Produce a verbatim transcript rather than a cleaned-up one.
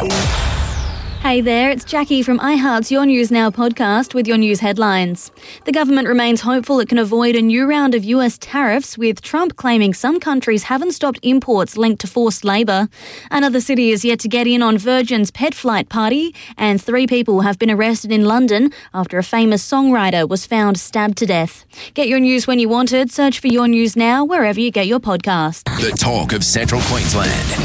Hey there, it's Jackie from iHeart's Your News Now podcast with your news headlines. The government remains hopeful it can avoid a new round of U S tariffs, with Trump claiming some countries haven't stopped imports linked to forced labour. Another city is yet to get in on Virgin's pet flight party, and three people have been arrested in London after a famous songwriter was found stabbed to death. Get your news when you want it. Search for Your News Now wherever you get your podcasts. The talk of Central Queensland.